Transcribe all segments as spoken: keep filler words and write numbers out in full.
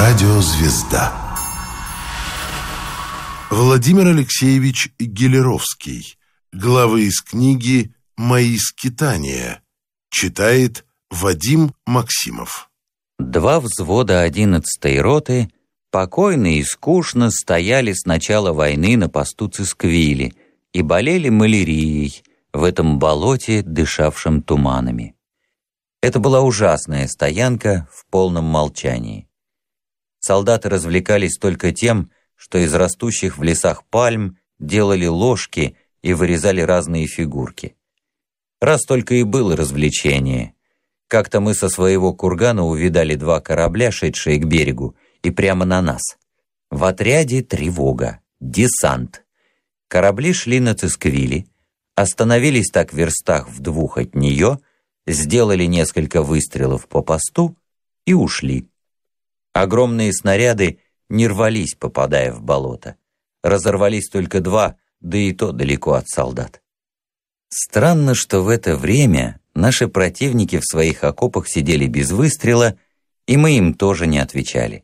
Радиозвезда. Владимир Алексеевич Гелеровский. Главы из книги «Мои скитания». Читает Вадим Максимов. Два взвода одиннадцатой роты покойно и скучно стояли с начала войны на посту Цисквили и болели малярией в этом болоте, дышавшем туманами. Это была ужасная стоянка в полном молчании. Солдаты развлекались только тем, что из растущих в лесах пальм делали ложки и вырезали разные фигурки. Раз только и было развлечение. Как-то мы со своего кургана увидали два корабля, шедшие к берегу, и прямо на нас. В отряде тревога, десант. Корабли шли на Цисквили, остановились так в верстах в двух от нее, сделали несколько выстрелов по посту и ушли. Огромные снаряды не рвались, попадая в болото. Разорвались только два, да и то далеко от солдат. Странно, что в это время наши противники в своих окопах сидели без выстрела, и мы им тоже не отвечали.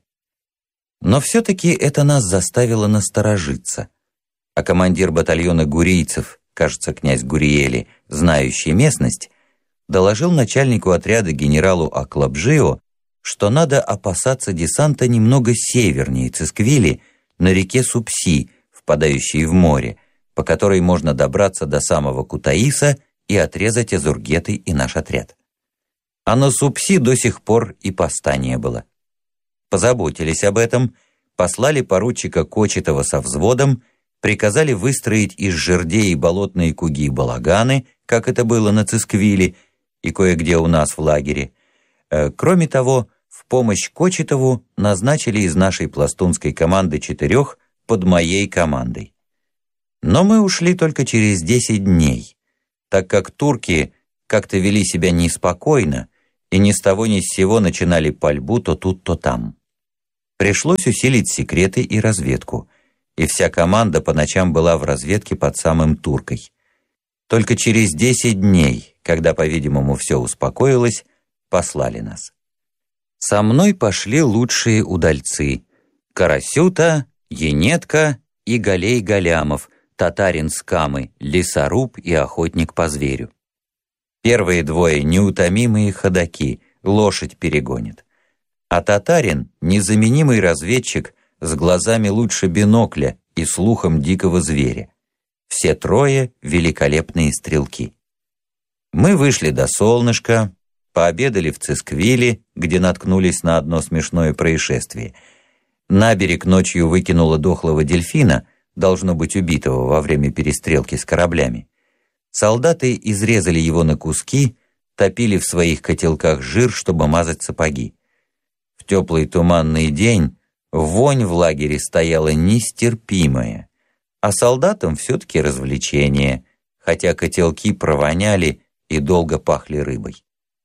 Но все-таки это нас заставило насторожиться. А командир батальона гурийцев, кажется, князь Гуриели, знающий местность, доложил начальнику отряда генералу Аклабжио, что надо опасаться десанта немного севернее Цисквили, на реке Супси, впадающей в море, по которой можно добраться до самого Кутаиса и отрезать Азургеты и наш отряд. А на Супси до сих пор и поста не было. Позаботились об этом, послали поручика Кочетова со взводом, приказали выстроить из жердей и болотные куги балаганы, как это было на Цисквили и кое-где у нас в лагере. Кроме того, в помощь Кочетову назначили из нашей пластунской команды четырех под моей командой. Но мы ушли только через десять дней, так как турки как-то вели себя неспокойно и ни с того ни с сего начинали пальбу то тут, то там. Пришлось усилить секреты и разведку, и вся команда по ночам была в разведке под самым Туркой. Только через десять дней, когда, по-видимому, все успокоилось, послали нас. Со мной пошли лучшие удальцы — Карасюта, Енетка и Галей Галямов, татарин с Камы, лесоруб и охотник по зверю. Первые двое — неутомимые ходаки, лошадь перегонит. А татарин — незаменимый разведчик с глазами лучше бинокля и слухом дикого зверя. Все трое — великолепные стрелки. Мы вышли до солнышка, пообедали в Цисквили, где наткнулись на одно смешное происшествие. На берег ночью выкинуло дохлого дельфина, должно быть убитого во время перестрелки с кораблями. Солдаты изрезали его на куски, топили в своих котелках жир, чтобы мазать сапоги. В теплый туманный день вонь в лагере стояла нестерпимая, а солдатам все-таки развлечение, хотя котелки провоняли и долго пахли рыбой.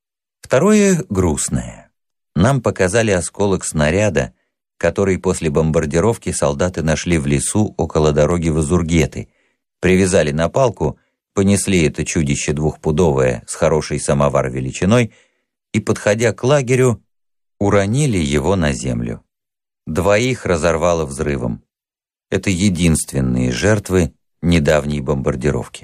Второе грустное. Нам показали осколок снаряда, который после бомбардировки солдаты нашли в лесу около дороги в Азургеты, привязали на палку, понесли это чудище двухпудовое с хорошей самовар величиной и, подходя к лагерю, уронили его на землю. Двоих разорвало взрывом. Это единственные жертвы недавней бомбардировки.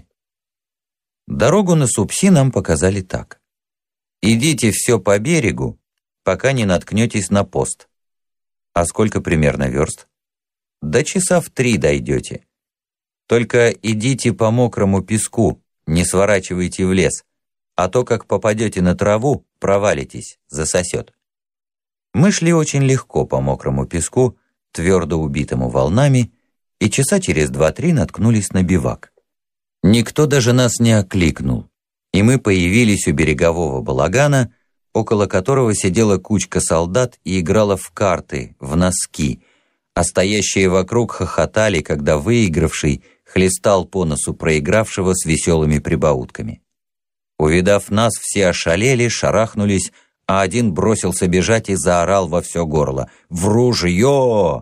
Дорогу на Супси нам показали так. Идите все по берегу, пока не наткнетесь на пост. А сколько примерно верст? До часа в три дойдете. Только идите по мокрому песку, не сворачивайте в лес, а то, как попадете на траву, провалитесь, засосет. Мы шли очень легко по мокрому песку, твердо убитому волнами, и часа через два-три наткнулись на бивак. Никто даже нас не окликнул, и мы появились у берегового балагана, около которого сидела кучка солдат и играла в карты, в носки, а стоящие вокруг хохотали, когда выигравший хлестал по носу проигравшего с веселыми прибаутками. Увидав нас, все ошалели, шарахнулись, а один бросился бежать и заорал во все горло: «В ружье!»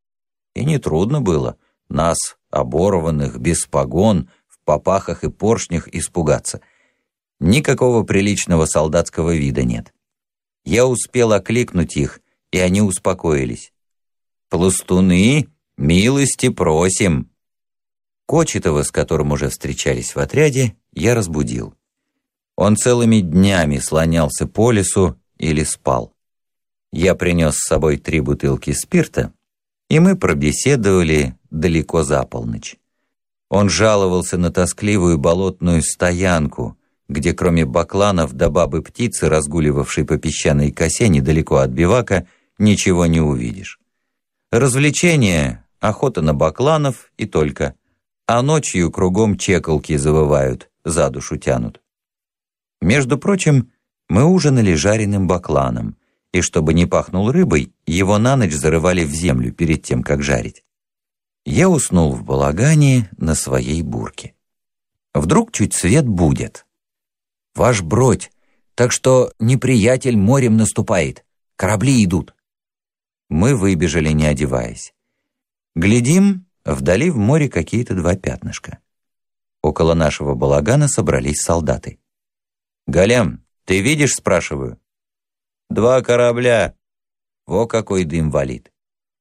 И нетрудно было нас, оборванных, без погон, в попахах и поршнях, испугаться. Никакого приличного солдатского вида нет. Я успел окликнуть их и они успокоились. «Пластуны, милости просим!» Кочетова, с которым уже встречались в отряде, я разбудил. Он целыми днями слонялся по лесу или спал. Я принес с собой три бутылки спирта, и мы пробеседовали далеко за полночь. Он жаловался на тоскливую болотную стоянку, где кроме бакланов да бабы-птицы, разгуливавшей по песчаной косе недалеко от бивака, ничего не увидишь. Развлечения — охота на бакланов и только, а ночью кругом чеколки завывают, за душу тянут. Между прочим, мы ужинали жареным бакланом, и чтобы не пахнул рыбой, его на ночь зарывали в землю перед тем, как жарить. Я уснул в балагане на своей бурке. Вдруг чуть свет будет. «Ваш бродь, так что неприятель морем наступает, корабли идут». Мы выбежали, не одеваясь. Глядим, вдали в море какие-то два пятнышка. Около нашего балагана собрались солдаты. «Голям, ты видишь?» — спрашиваю. «Два корабля. Во какой дым валит».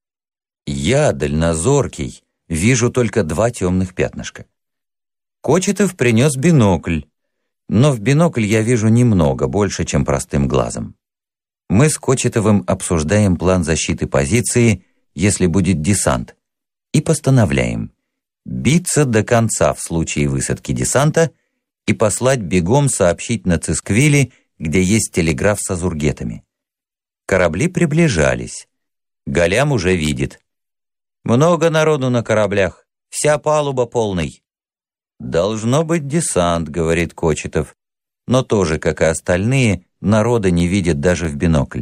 Я, дальнозоркий, вижу только два темных пятнышка. Кочетов принес бинокль, но в бинокль я вижу немного, больше, чем простым глазом. Мы с Кочетовым обсуждаем план защиты позиции, если будет десант, и постановляем биться до конца в случае высадки десанта и послать бегом сообщить на Цисквили, где есть телеграф с азургетами. Корабли приближались. Голям уже видит. «Много народу на кораблях, вся палуба полной». «Должно быть десант», — говорит Кочетов, но тоже, как и остальные, народа не видит даже в бинокль.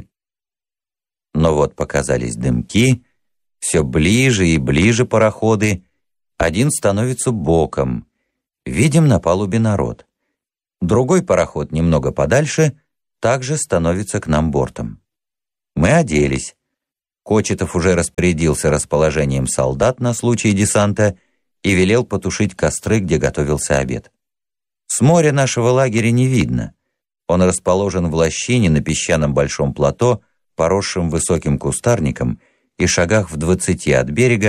Но вот показались дымки, все ближе и ближе пароходы, один становится боком. Видим на палубе народ. Другой пароход немного подальше также становится к нам бортом. Мы оделись. Кочетов уже распорядился расположением солдат на случай десанта и велел потушить костры, где готовился обед. С моря нашего лагеря не видно. Он расположен в лощине на песчаном большом плато, поросшем высоким кустарником, и шагах в двадцати от берега,